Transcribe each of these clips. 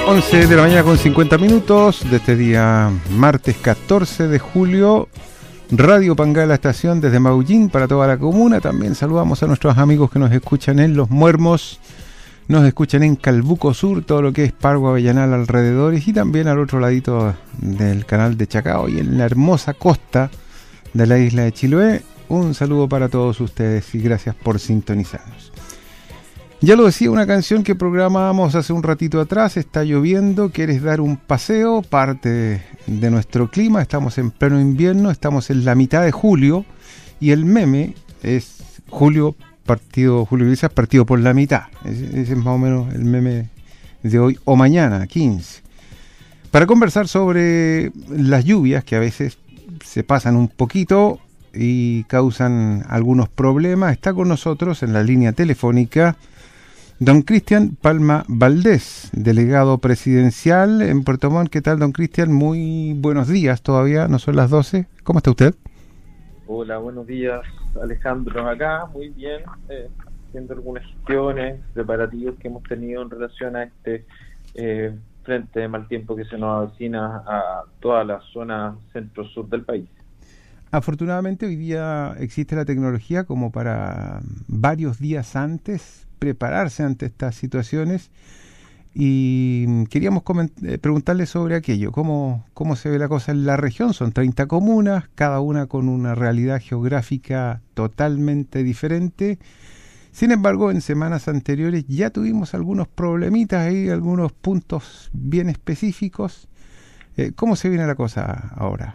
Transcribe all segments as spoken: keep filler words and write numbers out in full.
once de la mañana con cincuenta minutos de este día martes catorce de julio. Radio Pangá, la estación desde Maullín para toda la comuna. También saludamos a nuestros amigos que nos escuchan en Los Muermos, nos escuchan en Calbuco Sur, todo lo que es Pargo, Avellanal, alrededores, y también al otro ladito del canal de Chacao y en la hermosa costa de la isla de Chiloé. Un saludo para todos ustedes y gracias por sintonizarnos. Ya lo decía, una canción que programábamos hace un ratito atrás. Está lloviendo, quieres dar un paseo, parte de nuestro clima. Estamos en pleno invierno, estamos en la mitad de julio y el meme es Julio partido, Julio Iglesias partido por la mitad. Ese, ese es más o menos el meme de hoy o mañana, quince. Para conversar sobre las lluvias que a veces se pasan un poquito y causan algunos problemas, está con nosotros en la línea telefónica don Cristian Palma Valdés, delegado presidencial en Puerto Montt. ¿Qué tal, don Cristian? Muy buenos días todavía, no son las doce. ¿Cómo está usted? Hola, buenos días, Alejandro. Acá, muy bien, eh, haciendo algunas gestiones, preparativos que hemos tenido en relación a este eh, frente de mal tiempo que se nos avecina a toda la zona centro-sur del país. Afortunadamente hoy día existe la tecnología como para varios días antes prepararse ante estas situaciones, y queríamos coment- preguntarle sobre aquello, cómo, cómo se ve la cosa en la región. Son treinta comunas, cada una con una realidad geográfica totalmente diferente. Sin embargo, en semanas anteriores ya tuvimos algunos problemitas ahí, algunos puntos bien específicos. Eh, ¿Cómo se viene la cosa ahora?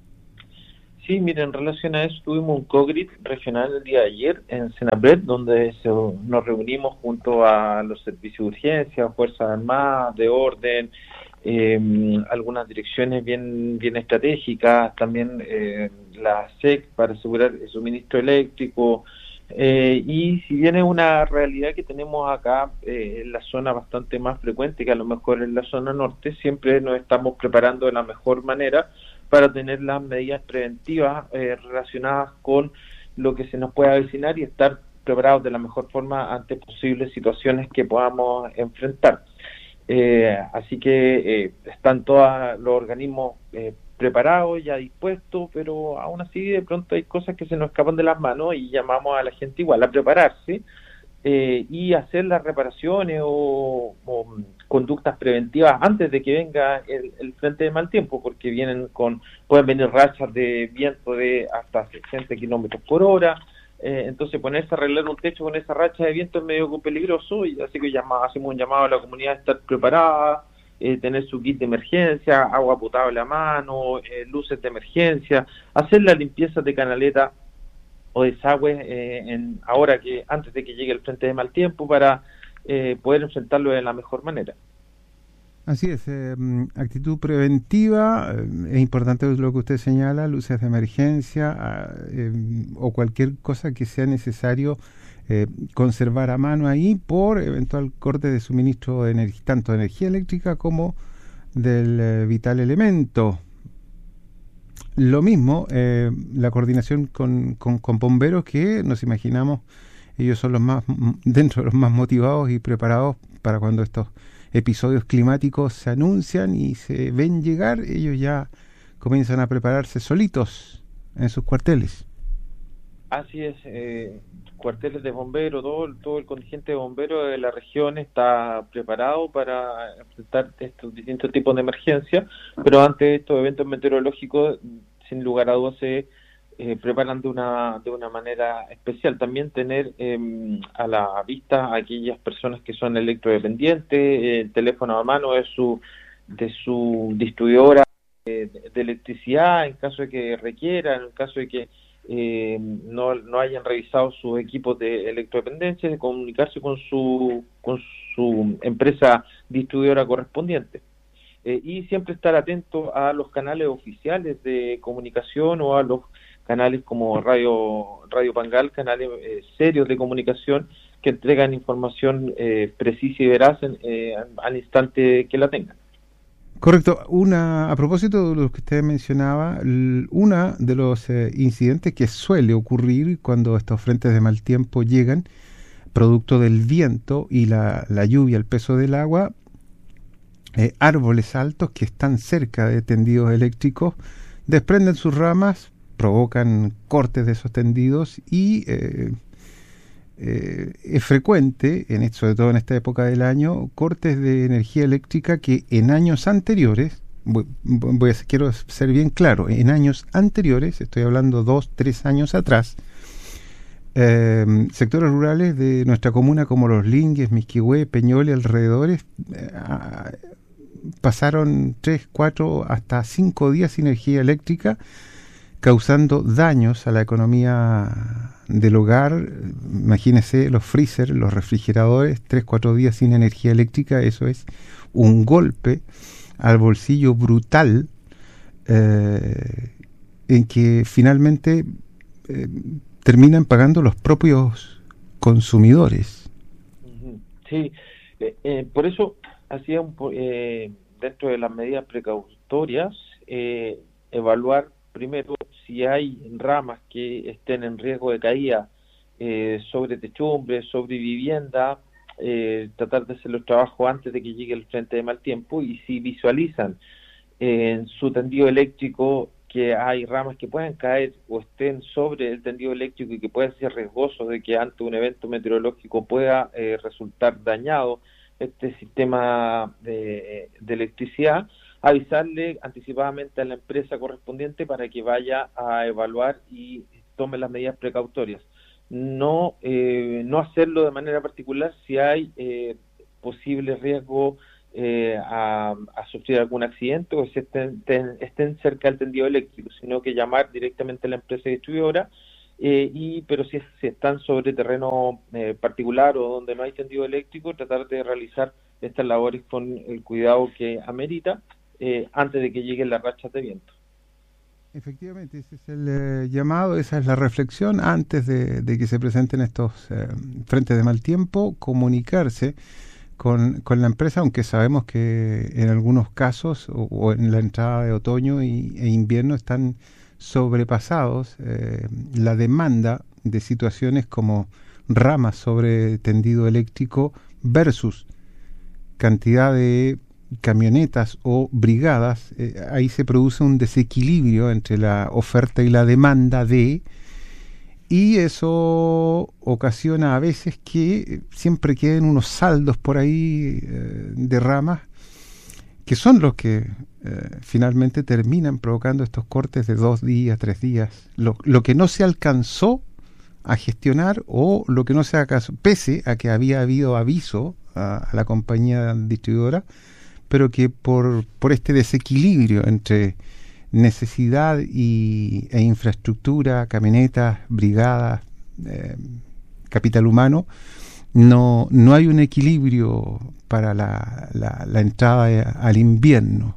Sí, mira, en relación a eso tuvimos un COGRIT regional el día de ayer en Senapred, donde se, nos reunimos junto a los servicios de urgencia, Fuerzas Armadas, de orden, eh, algunas direcciones bien bien estratégicas, también eh, la S E C para asegurar el suministro eléctrico, eh, y si bien es una realidad que tenemos acá eh, en la zona bastante más frecuente que a lo mejor en la zona norte, siempre nos estamos preparando de la mejor manera para tener las medidas preventivas eh, relacionadas con lo que se nos pueda avecinar y estar preparados de la mejor forma ante posibles situaciones que podamos enfrentar. Eh, así que eh, están todos los organismos eh, preparados, ya dispuestos, pero aún así de pronto hay cosas que se nos escapan de las manos y llamamos a la gente igual a prepararse eh, y hacer las reparaciones o, o conductas preventivas antes de que venga el, el frente de mal tiempo, porque vienen con pueden venir rachas de viento de hasta sesenta kilómetros por hora, eh, entonces ponerse a arreglar un techo con esa racha de viento es medio peligroso, y así que llama, hacemos un llamado a la comunidad a estar preparada, eh, tener su kit de emergencia, agua potable a mano, eh, luces de emergencia, hacer la limpieza de canaleta o desagüe eh, en, ahora que antes de que llegue el frente de mal tiempo para eh, poder enfrentarlo de la mejor manera. Así es, eh, actitud preventiva, eh, es importante lo que usted señala, luces de emergencia eh, o cualquier cosa que sea necesario eh, conservar a mano ahí por eventual corte de suministro de energía, tanto de energía eléctrica como del eh, vital elemento. Lo mismo, eh, la coordinación con, con, con bomberos, que nos imaginamos, ellos son los más, dentro de los más motivados y preparados para cuando estos episodios climáticos se anuncian y se ven llegar, ellos ya comienzan a prepararse solitos en sus cuarteles. Así es, eh, cuarteles de bomberos, todo, todo el contingente de bomberos de la región está preparado para enfrentar estos distintos tipos de emergencias, pero antes estos eventos meteorológicos, sin lugar a dudas, se eh, preparan de una de una manera especial. También tener eh, a la vista a aquellas personas que son electrodependientes, eh, el teléfono a mano de su de su distribuidora de, de electricidad en caso de que requieran, en caso de que eh, no, no hayan revisado sus equipos de electrodependencia, de comunicarse con su con su empresa distribuidora correspondiente. Eh, y siempre estar atento a los canales oficiales de comunicación o a los canales como Radio Radio Pangal, canales eh, serios de comunicación que entregan información eh, precisa y veraz en, eh, al instante que la tengan. Correcto. Una, a propósito de lo que usted mencionaba, una de los eh, incidentes que suele ocurrir cuando estos frentes de mal tiempo llegan, producto del viento y la, la lluvia, el peso del agua, eh, árboles altos que están cerca de tendidos eléctricos, desprenden sus ramas, provocan cortes de esos tendidos y eh, eh, es frecuente, en esto, sobre todo en esta época del año, cortes de energía eléctrica que en años anteriores, voy, voy a, quiero ser bien claro, en años anteriores, estoy hablando dos, tres años atrás, eh, sectores rurales de nuestra comuna como Los Lingues, Misquihue, Peñol y alrededores eh, pasaron tres, cuatro, hasta cinco días sin energía eléctrica, causando daños a la economía del hogar. Imagínense los freezer, los refrigeradores, tres, cuatro días sin energía eléctrica, eso es un golpe al bolsillo brutal, eh, en que finalmente eh, terminan pagando los propios consumidores. Sí, eh, eh, por eso hacía un, eh, dentro de las medidas precautorias, eh, evaluar primero si hay ramas que estén en riesgo de caída eh, sobre techumbres, sobre vivienda, eh, tratar de hacer los trabajos antes de que llegue el frente de mal tiempo, y si visualizan eh, en su tendido eléctrico que hay ramas que pueden caer o estén sobre el tendido eléctrico y que pueden ser riesgosos de que ante un evento meteorológico pueda eh, resultar dañado este sistema de, de electricidad, avisarle anticipadamente a la empresa correspondiente para que vaya a evaluar y tome las medidas precautorias. No eh, no hacerlo de manera particular si hay eh, posible riesgo eh, a, a sufrir algún accidente o si estén, ten, estén cerca del tendido eléctrico, sino que llamar directamente a la empresa distribuidora, eh, y pero si, si están sobre terreno eh, particular o donde no hay tendido eléctrico, tratar de realizar estas labores con el cuidado que amerita, Eh, antes de que lleguen las rachas de viento. Efectivamente, ese es el eh, llamado, esa es la reflexión antes de, de que se presenten estos eh, frentes de mal tiempo, comunicarse con, con la empresa, aunque sabemos que en algunos casos o, o en la entrada de otoño y, e invierno están sobrepasados eh, la demanda de situaciones como ramas sobre tendido eléctrico versus cantidad de camionetas o brigadas. Eh, ahí se produce un desequilibrio entre la oferta y la demanda de, y eso ocasiona a veces que siempre queden unos saldos por ahí eh, de ramas que son los que eh, finalmente terminan provocando estos cortes de dos días, tres días, lo, lo que no se alcanzó a gestionar o lo que no se alcanzó, pese a que había habido aviso a, a la compañía distribuidora, pero que por, por este desequilibrio entre necesidad y, e infraestructura, camionetas, brigadas, eh, capital humano, no, no hay un equilibrio para la, la, la entrada al invierno.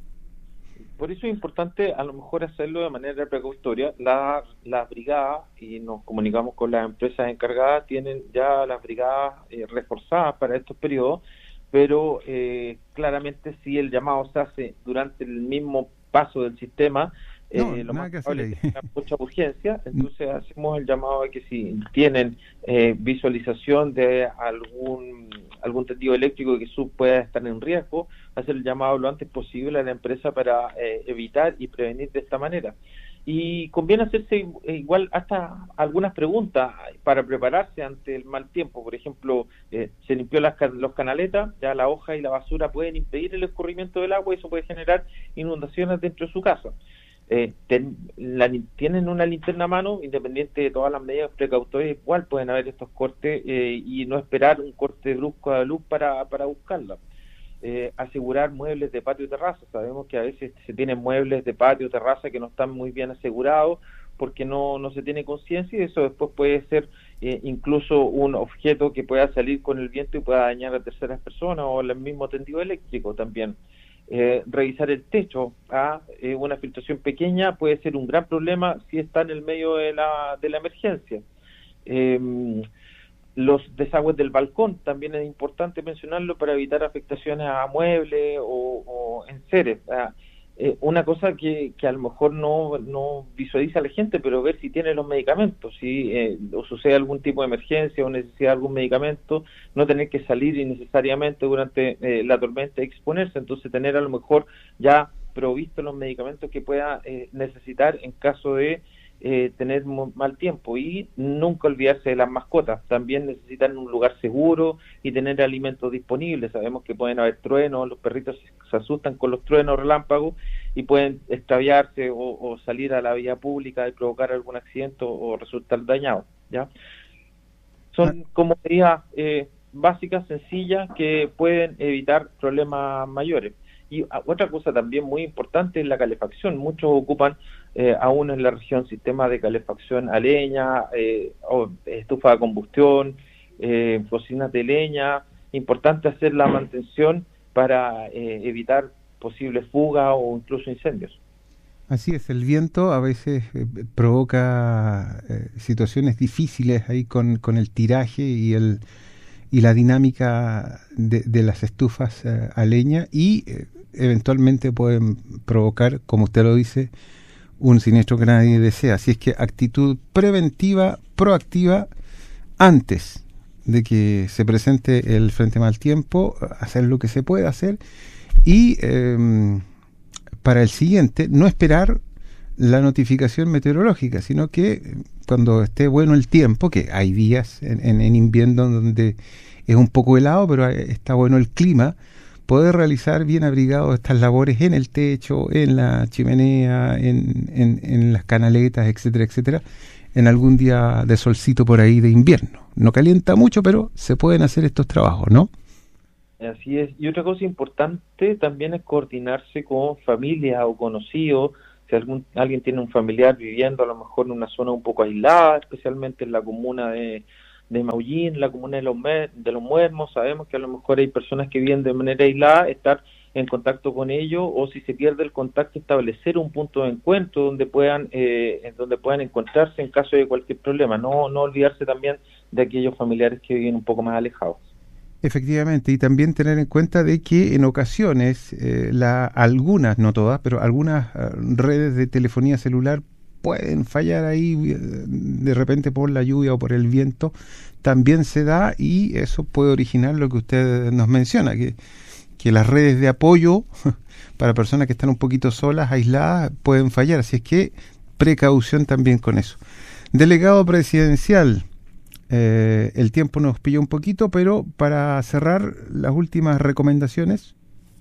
Por eso es importante a lo mejor hacerlo de manera precautoria. Las la brigadas, y nos comunicamos con las empresas encargadas, tienen ya las brigadas eh, reforzadas para estos periodos, pero eh, claramente si el llamado se hace durante el mismo paso del sistema, no, eh, lo más que probable es que tenga mucha urgencia, entonces hacemos el llamado a que si tienen eh, visualización de algún algún tendido eléctrico que su pueda estar en riesgo, hacer el llamado lo antes posible a la empresa para eh, evitar y prevenir de esta manera. Y conviene hacerse igual hasta algunas preguntas para prepararse ante el mal tiempo. Por ejemplo, eh, se limpió las los canaletas, ya la hoja y la basura pueden impedir el escurrimiento del agua y eso puede generar inundaciones dentro de su casa. Eh, ten, la, tienen una linterna a mano, independiente de todas las medidas precautorias, igual pueden haber estos cortes eh, y no esperar un corte brusco de luz para, para buscarla. Eh, asegurar muebles de patio y terraza. Sabemos que a veces se tienen muebles de patio o terraza que no están muy bien asegurados porque no, no se tiene conciencia, y eso después puede ser eh, incluso un objeto que pueda salir con el viento y pueda dañar a terceras personas o el mismo tendido eléctrico también. Eh, revisar el techo, ¿ah? eh, una filtración pequeña puede ser un gran problema si está en el medio de la, de la emergencia. Eh, Los desagües del balcón también es importante mencionarlo para evitar afectaciones a muebles o, o enseres. eh, una cosa que, que a lo mejor no, no visualiza la gente, pero ver si tiene los medicamentos, si eh, o sucede algún tipo de emergencia o necesidad de algún medicamento, no tener que salir innecesariamente durante eh, la tormenta y exponerse, entonces tener a lo mejor ya provisto los medicamentos que pueda eh, necesitar en caso de eh, tener mal tiempo, y nunca olvidarse de las mascotas. También necesitan un lugar seguro y tener alimentos disponibles. Sabemos que pueden haber truenos, los perritos se asustan con los truenos relámpagos y pueden extraviarse o, o salir a la vía pública y provocar algún accidente o, o resultar dañados, ¿ya? Son como medidas eh, básicas, sencillas, que pueden evitar problemas mayores. Y otra cosa también muy importante es la calefacción. Muchos ocupan eh, aún en la región sistemas de calefacción a leña, eh, o estufa de combustión, eh, cocinas de leña. Importante hacer la mantención para eh, evitar posibles fugas o incluso incendios. Así es, el viento a veces eh, provoca eh, situaciones difíciles ahí con, con el tiraje y el y la dinámica de, de las estufas eh, a leña, y eh, eventualmente pueden provocar, como usted lo dice, un siniestro que nadie desea. Así es que actitud preventiva, proactiva, antes de que se presente el frente mal tiempo, hacer lo que se puede hacer, y eh, para el siguiente no esperar la notificación meteorológica, sino que cuando esté bueno el tiempo, que hay días en, en, en invierno donde es un poco helado, pero está bueno el clima, poder realizar bien abrigado estas labores en el techo, en la chimenea, en, en, en las canaletas, etcétera, etcétera, en algún día de solcito por ahí de invierno. No calienta mucho, pero se pueden hacer estos trabajos, ¿no? Así es. Y otra cosa importante también es coordinarse con familia o conocidos. Si algún, alguien tiene un familiar viviendo a lo mejor en una zona un poco aislada, especialmente en la comuna de, de Maullín, la comuna de los, de los Muermos, sabemos que a lo mejor hay personas que viven de manera aislada, estar en contacto con ellos, o si se pierde el contacto, establecer un punto de encuentro donde puedan eh, donde puedan encontrarse en caso de cualquier problema. No, no olvidarse también de aquellos familiares que viven un poco más alejados. Efectivamente, y también tener en cuenta de que en ocasiones eh, la, algunas, no todas, pero algunas uh, redes de telefonía celular pueden fallar ahí uh, de repente por la lluvia o por el viento. También se da, y eso puede originar lo que usted nos menciona, que, que las redes de apoyo para personas que están un poquito solas, aisladas, pueden fallar. Así es que precaución también con eso. Delegado presidencial, Eh, el tiempo nos pilló un poquito, pero para cerrar, las últimas recomendaciones.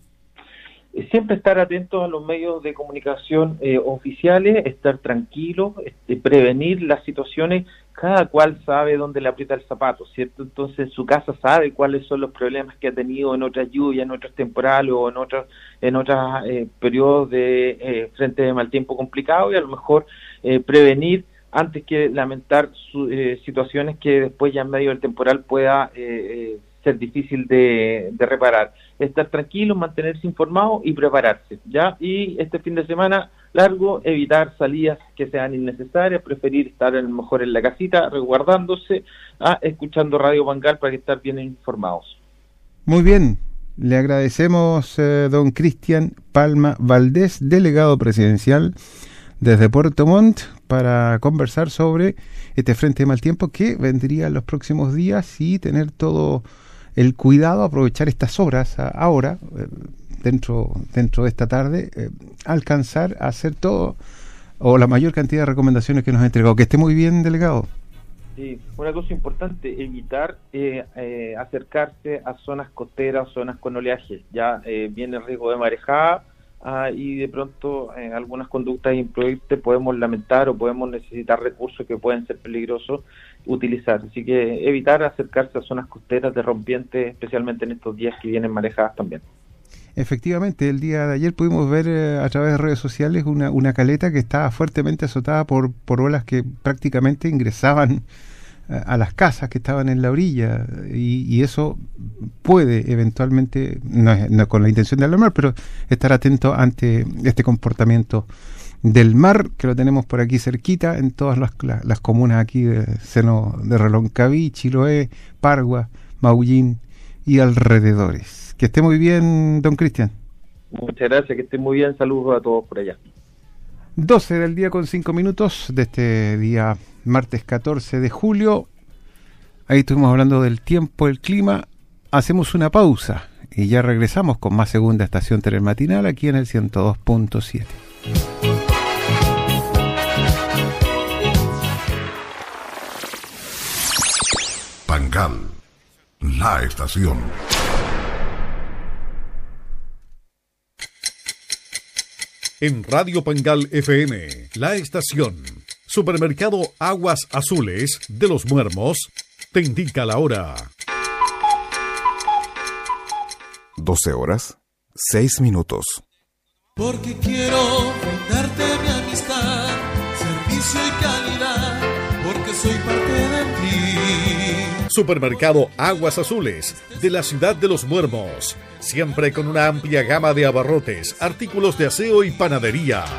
Siempre estar atentos a los medios de comunicación eh, oficiales, estar tranquilos, este, prevenir las situaciones. Cada cual sabe dónde le aprieta el zapato, ¿cierto? Entonces su casa sabe cuáles son los problemas que ha tenido en otras lluvias, en otras temporales o en otros en otros eh, periodos de eh, frente de mal tiempo complicado, y a lo mejor eh, prevenir antes que lamentar su, eh, situaciones que después ya en medio del temporal pueda eh, ser difícil de, de reparar. Estar tranquilos, mantenerse informados y prepararse, ¿ya? Y este fin de semana largo, evitar salidas que sean innecesarias, preferir estar a lo mejor en la casita, resguardándose, ah, escuchando Radio Pangal para estar bien informados. Muy bien, le agradecemos eh, don Cristian Palma Valdés, delegado presidencial desde Puerto Montt, para conversar sobre este frente de mal tiempo que vendría en los próximos días, y tener todo el cuidado, aprovechar estas horas a, ahora, eh, dentro, dentro de esta tarde, eh, alcanzar a hacer todo o la mayor cantidad de recomendaciones que nos ha entregado. Que esté muy bien, delegado. Sí, una cosa importante, evitar eh, eh, acercarse a zonas costeras, zonas con oleaje. Ya eh, viene el riesgo de marejada, Ah, y de pronto eh, algunas conductas imprudentes podemos lamentar o podemos necesitar recursos que pueden ser peligrosos utilizar. Así que evitar acercarse a zonas costeras de rompientes, especialmente en estos días que vienen marejadas también. Efectivamente, el día de ayer pudimos ver eh, a través de redes sociales una, una caleta que estaba fuertemente azotada por, por olas que prácticamente ingresaban a las casas que estaban en la orilla, y, y eso puede eventualmente, no, es, no con la intención de alarmar, pero estar atento ante este comportamiento del mar, que lo tenemos por aquí cerquita, en todas las, las, las comunas aquí de seno de Reloncaví, Chiloé, Pargua, Maullín y alrededores. Que esté muy bien, don Cristian. Muchas gracias, que estén muy bien. Saludos a todos por allá. doce del día con cinco minutos de este día martes catorce de julio. Ahí estuvimos hablando del tiempo, el clima. Hacemos una pausa y ya regresamos con más segunda estación telematinal aquí en el ciento dos punto siete. Pangal, la estación. En Radio Pangal F M, la estación. Supermercado Aguas Azules de Los Muermos te indica la hora. doce horas, seis minutos. Porque quiero brindarte mi amistad, servicio y calidad, porque soy parte de ti. Supermercado Aguas Azules de la ciudad de Los Muermos, siempre con una amplia gama de abarrotes, artículos de aseo y panadería.